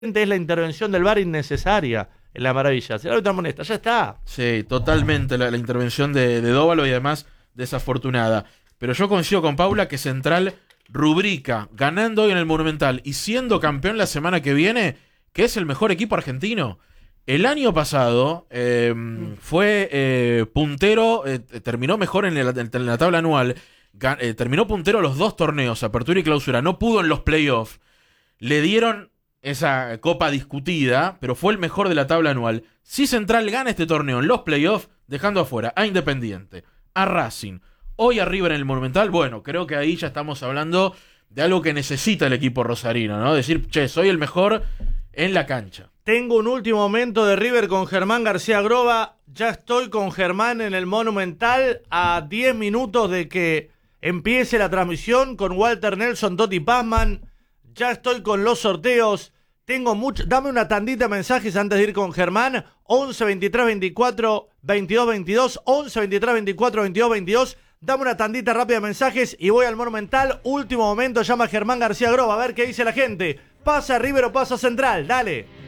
es la intervención del VAR innecesaria en la maravilla. Si el árbitro amonesta, ya está. Sí, totalmente la intervención de Dóvalo y además desafortunada. Pero yo coincido con Paula que Central rubrica, ganando hoy en el Monumental y siendo campeón la semana que viene, que es el mejor equipo argentino. El año pasado fue puntero, terminó mejor en la tabla anual, terminó puntero los 2 torneos, Apertura y Clausura, no pudo en los playoffs. Le dieron esa copa discutida, pero fue el mejor de la tabla anual. Si Central gana este torneo en los playoffs, dejando afuera a Independiente, a Racing, hoy a River en el Monumental, bueno, creo que ahí ya estamos hablando de algo que necesita el equipo rosarino, ¿no? Decir, che, soy el mejor en la cancha. Tengo un último momento de River con Germán García Groba. Ya estoy con Germán en el Monumental a 10 minutos de que empiece la transmisión con Walter Nelson, Totti Pazman. Ya estoy con los sorteos. Tengo mucho. Dame una tandita de mensajes antes de ir con Germán. 11 23 24 22 22. 11 23 24 22 22. Dame una tandita rápida de mensajes y voy al Monumental. Último momento, llama Germán García Groba. A ver qué dice la gente. ¿Pasa River o pasa Central? Dale.